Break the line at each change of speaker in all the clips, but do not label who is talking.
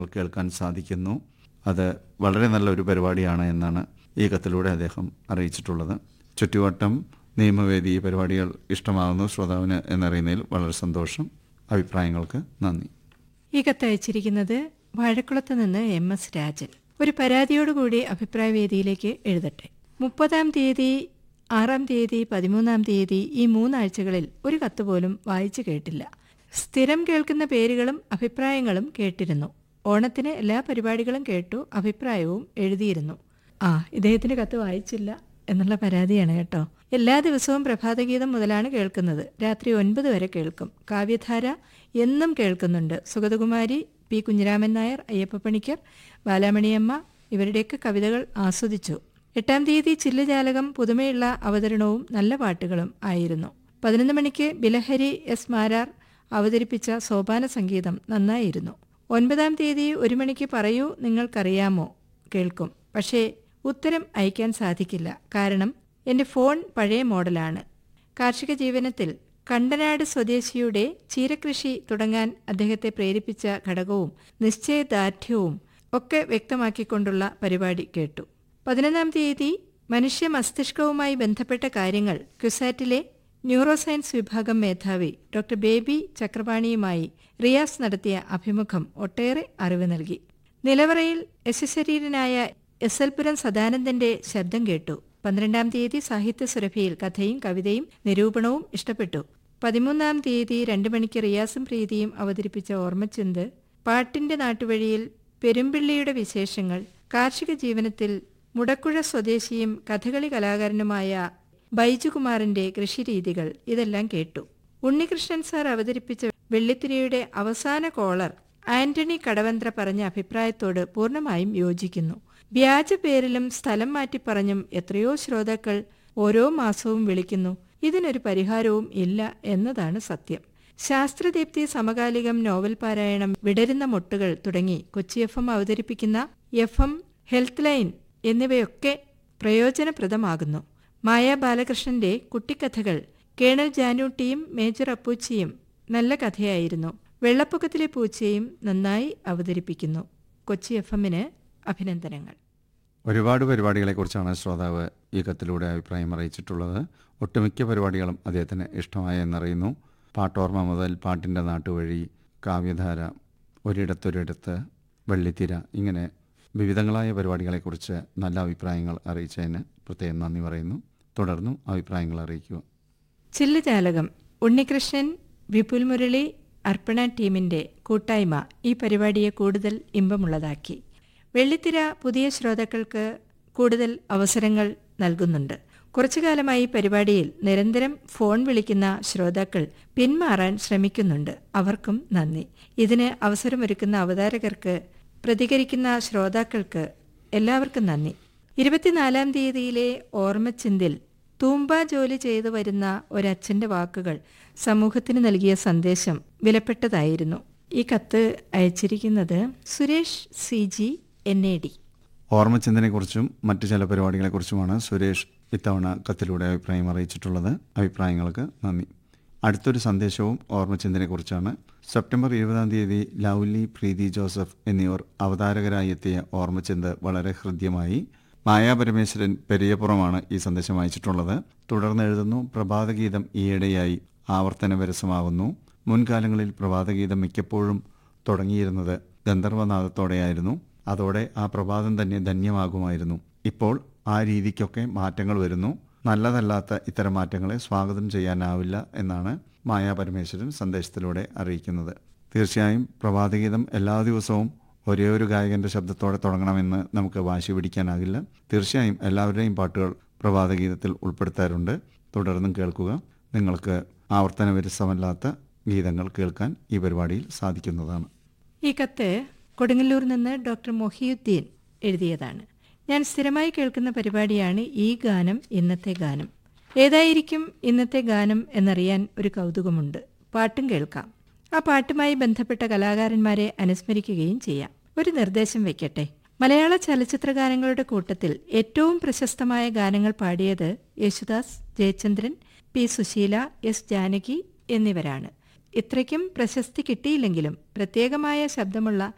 കേൾക്കാൻ സാധിക്കുന്നു. അത് വളരെ നല്ലൊരു പരിപാടിയാണ് എന്നാണ് ഈ കത്തിലൂടെ അദ്ദേഹം അറിയിച്ചിട്ടുള്ളത്. ചുറ്റുവട്ടം നിയമവേദി പരിപാടികൾ ഇഷ്ടമാകുന്നു ശ്രോതാവിന് എന്നറിയുന്നതിൽ വളരെ സന്തോഷം. അഭിപ്രായങ്ങൾക്ക് നന്ദി.
ഈ കത്ത് അയച്ചിരിക്കുന്നത് വാഴക്കുളത്ത് നിന്ന് MS രാജൻ. ഒരു പരാതിയോടുകൂടി അഭിപ്രായ വേദിയിലേക്ക് എഴുതട്ടെ. 30-ാം തീയതി, 6-ാം തീയതി, 13-ാം തീയതി ഈ 3 ആഴ്ചകളിൽ ഒരു കത്ത് പോലും വായിച്ചു കേട്ടില്ല. സ്ഥിരം കേൾക്കുന്ന പേരുകളും അഭിപ്രായങ്ങളും കേട്ടിരുന്നു. ഓണത്തിന് എല്ലാ പരിപാടികളും കേട്ടു, അഭിപ്രായവും എഴുതിയിരുന്നു. ഇദ്ദേഹത്തിന്റെ കത്ത് വായിച്ചില്ല എന്നുള്ള പരാതിയാണ് കേട്ടോ. എല്ലാ ദിവസവും പ്രഭാതഗീതം മുതലാണ് കേൾക്കുന്നത്. രാത്രി 9 വരെ കേൾക്കും. കാവ്യധാര എന്നും കേൾക്കുന്നുണ്ട്. സുഗതകുമാരി, പി കുഞ്ഞിരാമൻ നായർ, അയ്യപ്പ പണിക്കർ, ബാലാമണിയമ്മ ഇവരുടെയൊക്കെ കവിതകൾ ആസ്വദിച്ചു. 8-ാം തീയതി ചില്ലുജാലകം പുതുമയുള്ള അവതരണവും നല്ല പാട്ടുകളും ആയിരുന്നു. 11 മണിക്ക് ബിലഹരി S മാരാർ അവതരിപ്പിച്ച സോപാന സംഗീതം നന്നായിരുന്നു. 9-ാം തീയതി 1 മണിക്ക് പറയൂ നിങ്ങൾക്കറിയാമോ കേൾക്കും. പക്ഷേ ഉത്തരം അയക്കാൻ സാധിക്കില്ല. കാരണം എൻ്റെ ഫോൺ പഴയ മോഡലാണ്. കാർഷിക ജീവനത്തിൽ കണ്ടനാട് സ്വദേശിയുടെ ചീരകൃഷി തുടങ്ങാൻ അദ്ദേഹത്തെ പ്രേരിപ്പിച്ച ഘടകവും നിശ്ചയദാർഢ്യവും ഒക്കെ വ്യക്തമാക്കിക്കൊണ്ടുള്ള പരിപാടി കേട്ടു. 11-ാം തീയതി മനുഷ്യ മസ്തിഷ്കവുമായി ബന്ധപ്പെട്ട കാര്യങ്ങൾ ക്യുസാറ്റിലെ ന്യൂറോ സയൻസ് വിഭാഗം മേധാവി ഡോക്ടർ ബേബി ചക്രപാണിയുമായി റിയാസ് നടത്തിയ അഭിമുഖം ഒട്ടേറെ അറിവ് നൽകി. നിലവറയിൽ യശശരീരനായ എസ്എൽപുരം സദാനന്ദന്റെ ശബ്ദം കേട്ടു. 12-ാം തീയതി സാഹിത്യ സുരഭിയിൽ കഥയും കവിതയും നിരൂപണവും ഇഷ്ടപ്പെട്ടു. 13-ാം തീയതി 2 മണിക്ക് റിയാസും പ്രീതിയും അവതരിപ്പിച്ച ഓർമ്മച്ചിന്ത്, പാട്ടിന്റെ നാട്ടുവഴിയിൽ പെരുമ്പിള്ളിയുടെ വിശേഷങ്ങൾ, കാർഷിക ജീവനത്തിൽ മുടക്കുഴ സ്വദേശിയും കഥകളി കലാകാരനുമായ ബൈജുകുമാറിന്റെ കൃഷിരീതികൾ ഇതെല്ലാം കേട്ടു. ഉണ്ണികൃഷ്ണൻ സാർ അവതരിപ്പിച്ച വെള്ളിത്തിരയുടെ അവസാന കോളർ ആന്റണി കടവന്ത്ര പറഞ്ഞ അഭിപ്രായത്തോട് പൂർണ്ണമായും യോജിക്കുന്നു. വ്യാജ പേരിലും സ്ഥലം മാറ്റിപ്പറഞ്ഞും എത്രയോ ശ്രോതാക്കൾ ഓരോ മാസവും വിളിക്കുന്നു. ഇതിനൊരു പരിഹാരവും ഇല്ല എന്നതാണ് സത്യം. ശാസ്ത്രദീപ്തി, സമകാലികം, നോവൽ പാരായണം, വിടരുന്ന മൊട്ടുകൾ തുടങ്ങി കൊച്ചി FM അവതരിപ്പിക്കുന്ന FM ഹെൽത്ത് ലൈൻ എന്നിവയൊക്കെ പ്രയോജനപ്രദമാകുന്നു. മായ ബാലകൃഷ്ണന്റെ കുട്ടിക്കഥകൾ, കേണൽ ജാനൂട്ടിയും മേജർ അപ്പൂച്ചിയും നല്ല കഥയായിരുന്നു. വെള്ളപ്പൊക്കത്തിലെ പൂച്ചയും നന്നായി അവതരിപ്പിക്കുന്നു. കൊച്ചി FM-ന് അഭിനന്ദനങ്ങൾ.
ഒരുപാട് പരിപാടികളെക്കുറിച്ചാണ് ശ്രോതാവ് ഈ കത്തിലൂടെ അഭിപ്രായം അറിയിച്ചിട്ടുള്ളത്. ഒട്ടുമിക്ക പരിപാടികളും അദ്ദേഹത്തിന് ഇഷ്ടമായി എന്നറിയുന്നു. പാട്ടോർമ്മ മുതൽ പാട്ടിൻ്റെ നാട്ടുവഴി, കാവ്യധാര, ഒരിടത്തൊരിടത്ത്, വെള്ളിത്തിര, ഇങ്ങനെ വിവിധങ്ങളായ പരിപാടികളെക്കുറിച്ച് നല്ല അഭിപ്രായങ്ങൾ അറിയിച്ചതിന് പ്രത്യേകം നന്ദി പറയുന്നു. തുടർന്നും അഭിപ്രായങ്ങൾ അറിയിക്കുക.
ചില്ലുജാലകം ഉണ്ണികൃഷ്ണൻ, വിപുൽ മുരളി, അർപ്പണ ടീമിന്റെ കൂട്ടായ്മ ഈ പരിപാടിയെ കൂടുതൽ ഇമ്പമുള്ളതാക്കി. വെള്ളിത്തിര പുതിയ ശ്രോതാക്കൾക്ക് കൂടുതൽ അവസരങ്ങൾ നൽകുന്നുണ്ട്. കുറച്ചുകാലമായി പരിപാടിയിൽ നിരന്തരം ഫോൺ വിളിക്കുന്ന ശ്രോതാക്കൾ പിന്മാറാൻ ശ്രമിക്കുന്നുണ്ട്. അവർക്കും നന്ദി. ഇതിന് അവസരമൊരുക്കുന്ന അവതാരകർക്ക്, പ്രതികരിക്കുന്ന ശ്രോതാക്കൾക്ക് എല്ലാവർക്കും നന്ദി. 24-ാം തീയതിയിലെ ഓർമ്മച്ചിന്തിൽ തൂമ്പ ജോലി ചെയ്തു വരുന്ന ഒരച്ഛൻ്റെ വാക്കുകൾ സമൂഹത്തിന് നൽകിയ സന്ദേശം വിലപ്പെട്ടതായിരുന്നു. ഈ കത്ത് അയച്ചിരിക്കുന്നത് സുരേഷ് CG NAD.
ഓർമ്മച്ചിന്തനെക്കുറിച്ചും മറ്റു ചില പരിപാടികളെക്കുറിച്ചുമാണ് സുരേഷ് ഇത്തവണ കത്തിലൂടെ അഭിപ്രായം അറിയിച്ചിട്ടുള്ളത്. അഭിപ്രായങ്ങൾക്ക് നന്ദി. അടുത്തൊരു സന്ദേശവും ഓർമ്മച്ചിന്തനെക്കുറിച്ചാണ്. സെപ്റ്റംബർ 20-ാം തീയതി ലൗലി, പ്രീതി ജോസഫ് എന്നിവർ അവതാരകരായി എത്തിയ ഓർമ്മച്ചിന്ത് വളരെ ഹൃദ്യമായി. മായാപരമേശ്വരൻ പെരിയപ്പുറമാണ് ഈ സന്ദേശം അയച്ചിട്ടുള്ളത്. തുടർന്ന് എഴുതുന്നു, പ്രഭാതഗീതം ഈയിടെയായി ആവർത്തനവിരസമാകുന്നു. മുൻകാലങ്ങളിൽ പ്രഭാതഗീതം മിക്കപ്പോഴും തുടങ്ങിയിരുന്നത് ഗന്ധർവനാദത്തോടെയായിരുന്നു. അതോടെ ആ പ്രഭാതം തന്നെ ധന്യമാകുമായിരുന്നു. ഇപ്പോൾ ആ രീതിക്കൊക്കെ മാറ്റങ്ങൾ വരുന്നു. നല്ലതല്ലാത്ത ഇത്തരം മാറ്റങ്ങളെ സ്വാഗതം ചെയ്യാനാവില്ല എന്നാണ് മായാപരമേശ്വരൻ സന്ദേശത്തിലൂടെ അറിയിക്കുന്നത്. തീർച്ചയായും പ്രഭാതഗീതം എല്ലാ ദിവസവും ഒരേ ഒരു ഗായകന്റെ ശബ്ദത്തോടെ തുടങ്ങണമെന്ന് നമുക്ക് വാശി പിടിക്കാനാകില്ല. തീർച്ചയായും എല്ലാവരുടെയും പാട്ടുകൾ പ്രഭാതഗീതത്തിൽ ഉൾപ്പെടുത്താറുണ്ട്. തുടർന്നും കേൾക്കുക. നിങ്ങൾക്ക് ആവർത്തനവിരസമല്ലാത്ത ഗീതങ്ങൾ കേൾക്കാൻ ഈ പരിപാടിയിൽ സാധിക്കുന്നതാണ്.
ഈ കത്ത് കൊടുങ്ങല്ലൂർ നിന്ന് ഡോക്ടർ മൊഹിയുദ്ദീൻ എഴുതിയതാണ്. ഞാൻ സ്ഥിരമായി കേൾക്കുന്ന പരിപാടിയാണ് ഈ ഗാനം, ഇന്നത്തെ ഗാനം. ഏതായിരിക്കും ഇന്നത്തെ ഗാനം എന്നറിയാൻ ഒരു കൗതുകമുണ്ട്. പാട്ടും കേൾക്കാം. ആ പാട്ടുമായി ബന്ധപ്പെട്ട കലാകാരന്മാരെ അനുസ്മരിക്കുകയും ചെയ്യാം. ഒരു നിർദ്ദേശം വയ്ക്കട്ടെ. മലയാള ചലച്ചിത്ര ഗാനങ്ങളുടെ കൂട്ടത്തിൽ ഏറ്റവും പ്രശസ്തമായ ഗാനങ്ങൾ പാടിയത് യേശുദാസ്, ജയചന്ദ്രൻ, പി സുശീല, എസ് ജാനകി എന്നിവരാണ്. ഇത്രയ്ക്കും പ്രശസ്തി കിട്ടിയില്ലെങ്കിലും പ്രത്യേകമായ ശബ്ദമുള്ള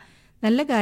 നല്ല